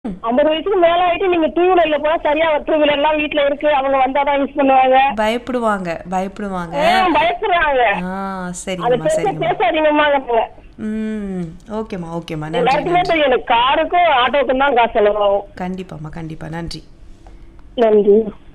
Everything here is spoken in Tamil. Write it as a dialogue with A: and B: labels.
A: 50 வயசுக்கு மேல ஆயிட்டு நீங்க டூ வீலர்ல போனா சரியா டூ வீலர் எல்லாம் வீட்டுல இருக்கு அவங்க வந்தாதான் யூஸ் பண்ணுவாங்க.
B: பயப்படுவாங்க பயப்படுவாங்க.
A: பயப்படுறாங்க. அது
B: சரிங்கம்மா சரிங்கம்மா.
A: பேசாதீங்கம்மா.
B: ஓகேம்மா ஓகேம்மா. நன்றி
A: எல்லாருக்குமே
B: நன்றி.
A: தெரியும் எனக்கு காருக்கும் ஆட்டோக்கும் தான் காசு செலவாகும்.
B: கண்டிப்பாம்மா கண்டிப்பா. நன்றி
A: நன்றி.